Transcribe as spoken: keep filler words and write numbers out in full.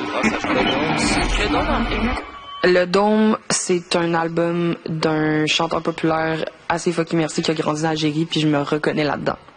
grâce à Jean Lejeune, c'est que dans l'Amérique. Le Dôme, c'est un album d'un chanteur populaire assez fucking merci qui a grandi en Algérie, puis je me reconnais là-dedans.